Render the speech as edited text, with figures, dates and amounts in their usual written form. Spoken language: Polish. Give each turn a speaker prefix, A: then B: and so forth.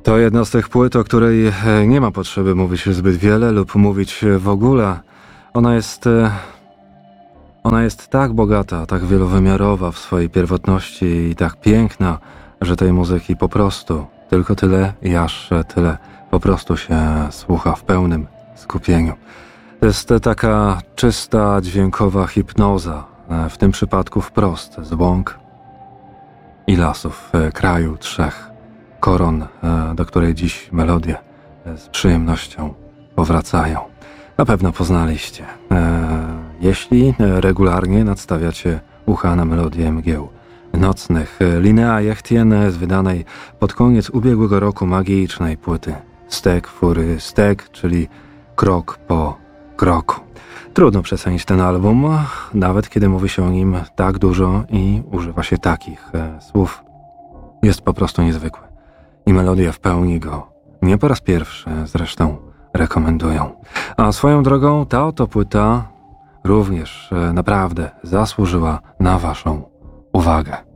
A: To jedna z tych płyt, o której nie ma potrzeby mówić zbyt wiele lub mówić w ogóle. Ona jest tak bogata, tak wielowymiarowa w swojej pierwotności i tak piękna, że tej muzyki po prostu tylko tyle i aż tyle po prostu się słucha w pełnym skupieniu. To jest taka czysta, dźwiękowa hipnoza, w tym przypadku wprost z łąk i lasów kraju trzech koron, do której dziś melodie z przyjemnością powracają. Na pewno poznaliście, jeśli regularnie nadstawiacie ucha na melodię mgieł nocnych. Linnea Jechtjen z wydanej pod koniec ubiegłego roku magicznej płyty Steg Fury Steg, czyli krok po kroku. Trudno przecenić ten album, nawet kiedy mówi się o nim tak dużo i używa się takich słów. Jest po prostu niezwykły. I melodie w pełni go nie po raz pierwszy zresztą rekomendują. A swoją drogą ta oto płyta również naprawdę zasłużyła na waszą uwagę.